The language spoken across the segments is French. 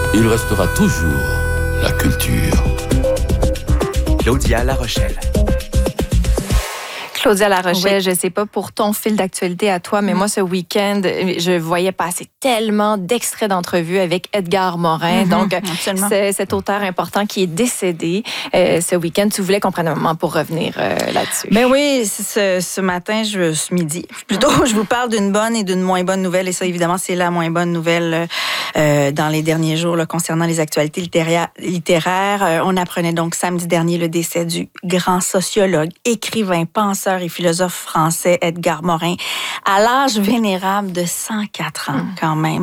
il restera toujours la culture. Claudia La Rochelle. Claudia La Rochelle, Oui. je sais pas pour ton fil d'actualité à toi, mais moi, ce week-end, je voyais passer tellement d'extraits d'entrevues avec Edgar Morin. Donc, absolument. c'est cet auteur important qui est décédé ce week-end. Tu voulais qu'on prenne un moment pour revenir là-dessus. Ben oui, ce matin, ce midi, plutôt, je vous parle d'une bonne et d'une moins bonne nouvelle. Et ça, évidemment, c'est la moins bonne nouvelle dans les derniers jours là, concernant les actualités littéraires. On apprenait donc samedi dernier le décès du grand sociologue, écrivain, penseur et philosophe français Edgar Morin, à l'âge vénérable de 104 ans quand même.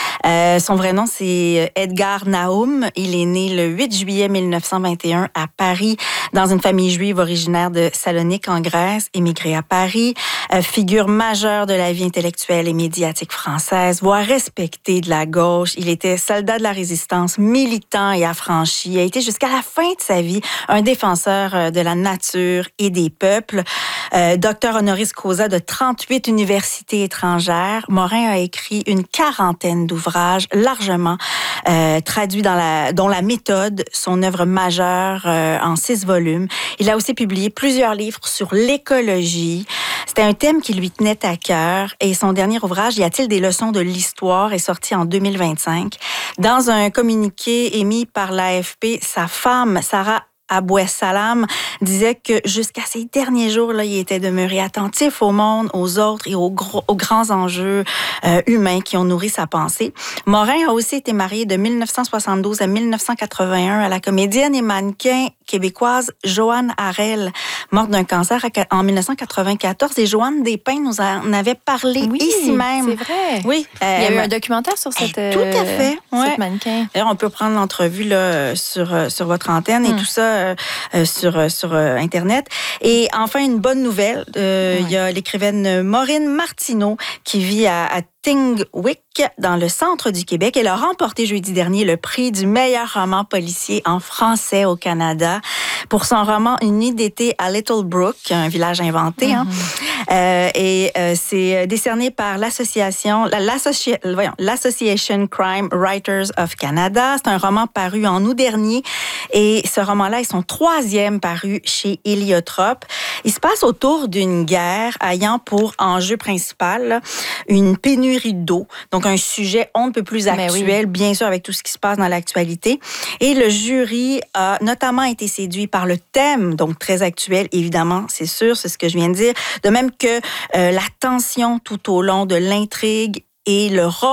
Son vrai nom, c'est Edgar Naum. Il est né le 8 juillet 1921 à Paris, dans une famille juive originaire de Salonique, en Grèce, émigré à Paris. Figure majeure de la vie intellectuelle et médiatique française, voire respecté de la gauche. Il était soldat de la résistance, militant et affranchi. Il a été jusqu'à la fin de sa vie un défenseur de la nature et des peuples. Docteur honoris causa de 38 universités étrangères, Morin a écrit une quarantaine d'ouvrages largement traduits dont la méthode, son œuvre majeure en 6 volumes. Il a aussi publié plusieurs livres sur l'écologie. C'était un thème qui lui tenait à cœur et son dernier ouvrage, Y a-t-il des leçons de l'histoire, est sorti en 2025. Dans un communiqué émis par l'AFP, sa femme, Sarah Abouessalam, disait que jusqu'à ces derniers jours, là, il était demeuré attentif au monde, aux autres et aux grands enjeux humains qui ont nourri sa pensée. Morin a aussi été marié de 1972 à 1981 à la comédienne et mannequin québécoise Joanne Harel, morte d'un cancer en 1994. Et Joanne Despins nous en avait parlé ici même. C'est vrai. Oui. Il y a eu un documentaire sur cette, tout à fait. cette mannequin. D'ailleurs, on peut prendre l'entrevue là, sur votre antenne et tout ça sur Internet. Et enfin, une bonne nouvelle, il y a l'écrivaine Maureen Martineau qui vit à Tingwick, dans le centre du Québec. Elle a remporté jeudi dernier le prix du meilleur roman policier en français au Canada pour son roman Une nuit d'été à Little Brook, un village inventé. C'est décerné par l'Association Crime Writers of Canada. C'est un roman paru en août dernier et ce roman-là est son 3e paru chez Héliotrope. Il se passe autour d'une guerre ayant pour enjeu principal là, une pénurie d'eau. Donc, un sujet on ne peut plus actuel, bien sûr, avec tout ce qui se passe dans l'actualité. Et le jury a notamment été séduit par le thème, donc très actuel, évidemment, c'est sûr, c'est ce que je viens de dire. De même que la tension tout au long de l'intrigue et le rôle